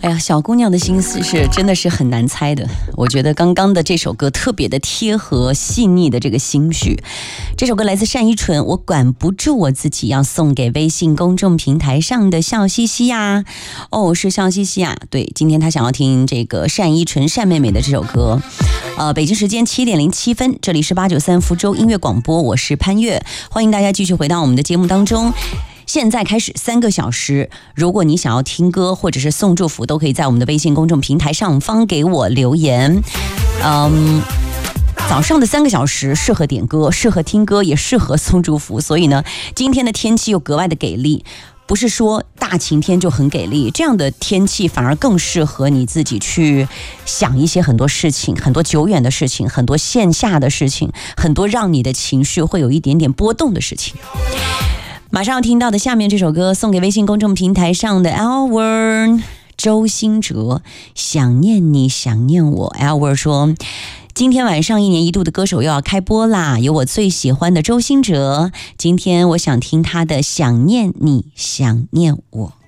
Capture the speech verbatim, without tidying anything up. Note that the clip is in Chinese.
哎呀，小姑娘的心思是真的是很难猜的。我觉得刚刚的这首歌特别的贴合细腻的这个心绪。这首歌来自单依纯，我管不住我自己，要送给微信公众平台上的笑嘻嘻呀。哦，是笑嘻嘻呀。对，今天他想要听这个单依纯单妹妹的这首歌。呃，北京时间七点零七分，这里是八九三福州音乐广播，我是潘越，欢迎大家继续回到我们的节目当中。现在开始三个小时，如果你想要听歌或者是送祝福，都可以在我们的微信公众平台上方给我留言。嗯，早上的三个小时适合点歌，适合听歌，也适合送祝福。所以呢，今天的天气又格外的给力。不是说大晴天就很给力，这样的天气反而更适合你自己去想一些很多事情，很多久远的事情，很多线下的事情，很多让你的情绪会有一点点波动的事情。马上要听到的下面这首歌，送给微信公众平台上的 Albert 周兴哲，想念你想念我。 Albert 说，今天晚上一年一度的歌手又要开播啦，有我最喜欢的周兴哲，今天我想听他的想念你想念我。